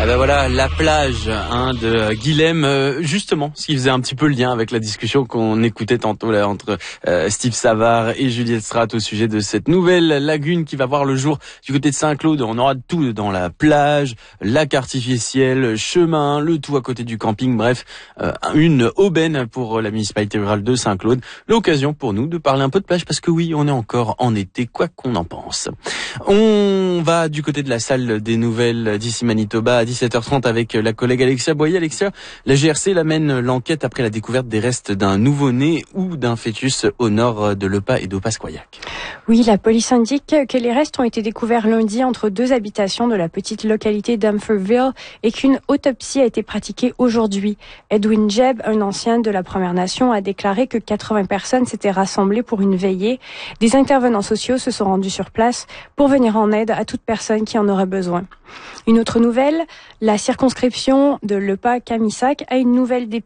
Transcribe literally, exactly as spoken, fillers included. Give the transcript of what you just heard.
Ah ben voilà, la plage hein, de Guilhem, euh, justement, ce qui faisait un petit peu le lien avec la discussion qu'on écoutait tantôt là entre euh, Steve Savard et Juliette Strat au sujet de cette nouvelle lagune qui va voir le jour du côté de Saint-Claude. On aura tout dans la plage, lac artificiel, chemin, le tout à côté du camping, bref, euh, une aubaine pour la municipalité rurale de Saint-Claude. L'occasion pour nous de parler un peu de plage parce que oui, on est encore en été, quoi qu'on en pense. On va du côté de la salle des nouvelles d'ici Manitoba à dix-sept heures trente avec la collègue Alexia Boyer. Alexia, la G R C mène l'enquête après la découverte des restes d'un nouveau-né ou d'un fœtus au nord de Lepas et d'Opaskoyac. Oui, la police indique que les restes ont été découverts lundi entre deux habitations de la petite localité d'Umferville et qu'une autopsie a été pratiquée aujourd'hui. Edwin Jebb, un ancien de la Première Nation, a déclaré que quatre-vingts personnes s'étaient rassemblées pour une veillée. Des intervenants sociaux se sont rendus sur place pour venir en aide à toute personne qui en aurait besoin. Une autre nouvelle, la circonscription de Lepas-Camissac a une nouvelle députée